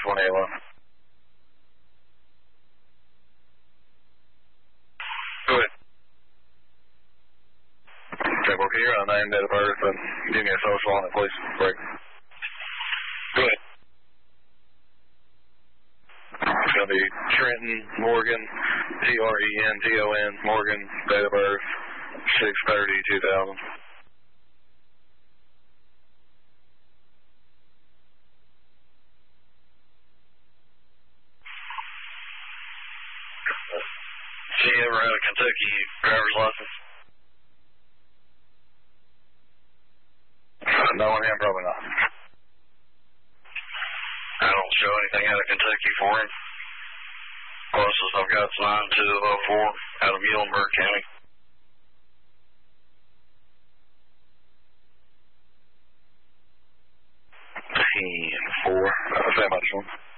2811. Go ahead. Okay, well, can you run name, date of birth, and give me a social on it, please? Break. Go ahead. It's going to be Trenton Morgan, Trenton Morgan, date of birth, 6/30/2000. Has he ever had a Kentucky driver's license? No one here, probably not. I don't show anything out of Kentucky for him. Closest I've got is 9204 out of Muhlenberg County. 10-4. Say much one.